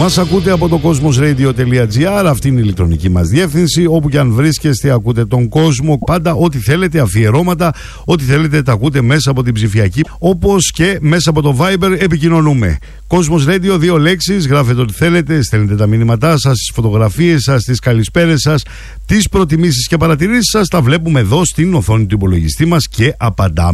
Μας ακούτε από το cosmosradio.gr, αυτή είναι η ηλεκτρονική μας διεύθυνση. Όπου και αν βρίσκεστε, ακούτε τον κόσμο. Πάντα ό,τι θέλετε, αφιερώματα, ό,τι θέλετε, τα ακούτε μέσα από την ψηφιακή. Όπως και μέσα από το Viber επικοινωνούμε. Cosmos Radio, 2 λέξεις, γράφετε ό,τι θέλετε, στέλνετε τα μηνύματά σας, τις φωτογραφίες σας, τις καλησπέρες σας, τις προτιμήσεις και παρατηρήσεις σας. Τα βλέπουμε εδώ στην οθόνη του υπολογιστή μας και απαντάμε.